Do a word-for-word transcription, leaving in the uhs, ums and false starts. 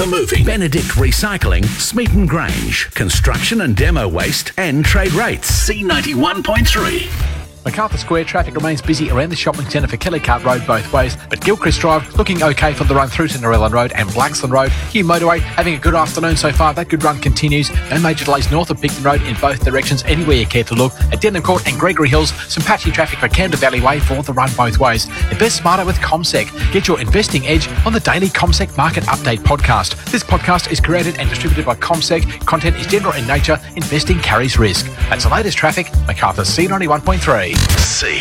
The Moving, Benedict Recycling, Smeaton Grange, construction and demo waste and trade rates. C ninety-one point three. Macarthur Square traffic remains busy around the shopping centre for Kellycart Road both ways, but Gilchrist Drive looking okay for the run through to Narellan Road and Blanksland Road. Hugh Motorway having a good afternoon so far. That good run continues. No major delays north of Picton Road in both directions. Anywhere you care to look. At Denham Court and Gregory Hills, some patchy traffic for Canberra Valley Way for the run both ways. Invest smarter with CommSec. Get your investing edge on the daily CommSec Market Update podcast. This podcast is created and distributed by CommSec. Content is general in nature. Investing carries risk. That's the latest traffic. Macarthur C ninety-one point three. C.